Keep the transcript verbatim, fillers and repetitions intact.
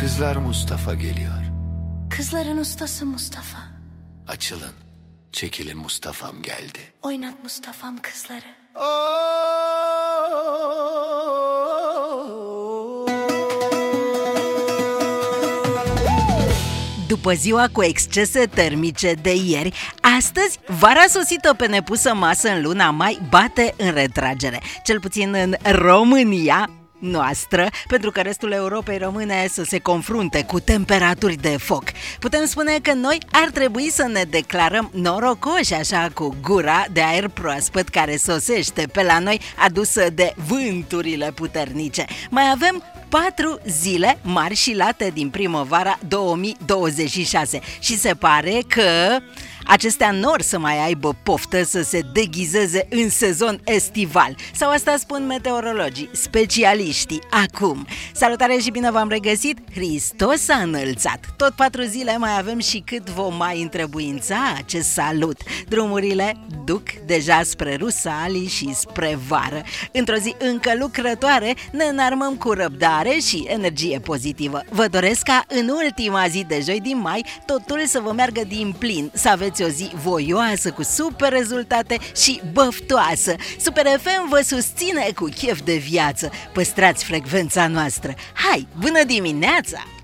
Kızlar Mustafa geliyor. Kızların ustası Mustafa. Açılın. Çekilin, Mustafa'm geldi. Oynat Mustafa'm kızları. După ziua cu excese termice de ieri, astăzi vara sosită pe nepusă masă în luna mai bate în retragere, cel puțin în România noastră, pentru că restul Europei rămâne să se confrunte cu temperaturi de foc. Putem spune că noi ar trebui să ne declarăm norocoși, așa, cu gura de aer proaspăt care sosește pe la noi, adusă de vânturile puternice. Mai avem patru zile mari și late din primăvara două mii douăzeci și șase și se pare că acestea n-or să mai aibă poftă să se deghizeze în sezon estival. Sau asta spun meteorologii, specialiștii, acum. Salutare și bine v-am regăsit, Hristos a înălțat. Tot patru zile mai avem și cât vom mai întrebuința acest salut. Drumurile duc deja spre Rusalii și spre vară. Într-o zi încă lucrătoare ne înarmăm cu răbdare și energie pozitivă. Vă doresc ca în ultima zi de joi din mai totul să vă meargă din plin, să aveți o zi voioasă, cu super rezultate și băftoasă. Super F M vă susține cu chef de viață. Păstrați frecvența noastră. Hai, bună dimineața!